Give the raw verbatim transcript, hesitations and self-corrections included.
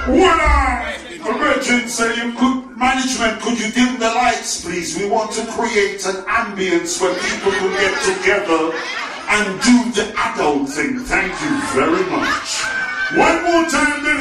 Voila! Emergency, you could, management, could you dim the lights, please? We want to create an ambience where people can get together and do the adult thing. Thank you very much. One more time,